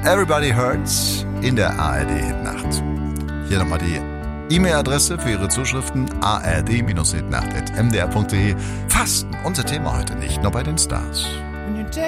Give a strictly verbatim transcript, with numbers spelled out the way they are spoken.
Everybody Hurts in der A R D-Hitnacht. Hier nochmal die E-Mail-Adresse für Ihre Zuschriften a r d Bindestrich hitnacht at m d r punkt d e. Fasten, unser Thema heute, nicht nur bei den Stars.